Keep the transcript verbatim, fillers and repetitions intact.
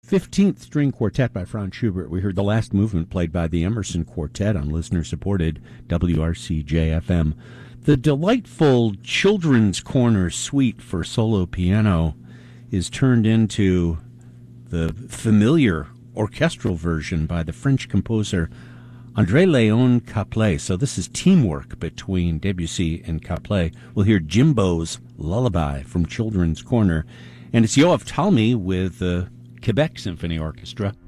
fifteenth String Quartet by Franz Schubert. We heard the last movement played by the Emerson Quartet on listener-supported W R C J F M. The delightful Children's Corner suite for solo piano is turned into the familiar orchestral version by the French composer André-Léon Caplet. So this is teamwork between Debussy and Caplet. We'll hear Jimbo's Lullaby from Children's Corner. And it's Yoav Talmi with the Quebec Symphony Orchestra.